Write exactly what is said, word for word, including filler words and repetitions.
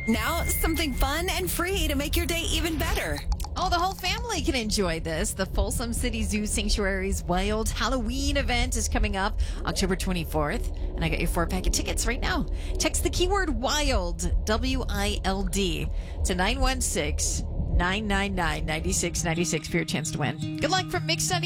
Now, something fun and free to make your day even better. Oh, the whole family can enjoy this. The Folsom City Zoo Sanctuary's Wild Halloween event is coming up October twenty-fourth. And I got your four-pack of tickets right now. Text the keyword WILD, W I L D, to nine one six, nine nine nine, nine six nine six for your chance to win. Good luck from Mix ninety-five.